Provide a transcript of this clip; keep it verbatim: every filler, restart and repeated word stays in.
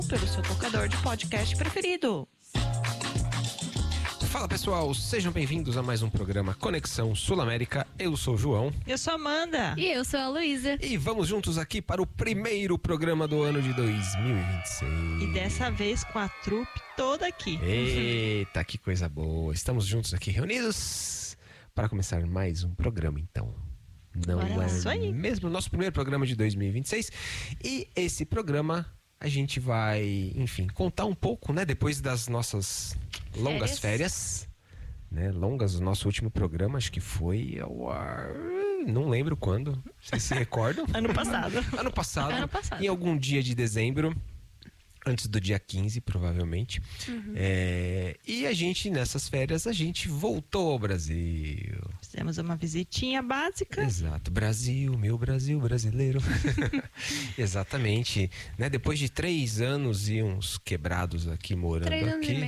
pelo seu tocador de podcast preferido. Fala pessoal, sejam bem-vindos a mais um programa Conexão Sul-América. Eu sou o João. Eu sou a Amanda. E eu sou a Luísa. E vamos juntos aqui para o primeiro programa do ano de dois mil e vinte e seis. E dessa vez com a trupe toda aqui. Eita, que coisa boa. Estamos juntos aqui reunidos para começar mais um programa, então. Não Bora, é isso aí. mesmo o nosso primeiro programa de dois mil e vinte e seis. E esse programa a gente vai, enfim, contar um pouco, né? Depois das nossas longas férias, né? Longas, o nosso último programa, acho que foi ao ar, não lembro quando, vocês se recordam? Ano passado. Ano passado, Ano passado. em algum dia de dezembro, antes do dia quinze, provavelmente. Uhum. É, e a gente, nessas férias, a gente voltou ao Brasil. Fizemos uma visitinha básica. Exato, Brasil, meu Brasil brasileiro. Exatamente, né? Depois de três anos e uns quebrados aqui morando Três anos aqui. e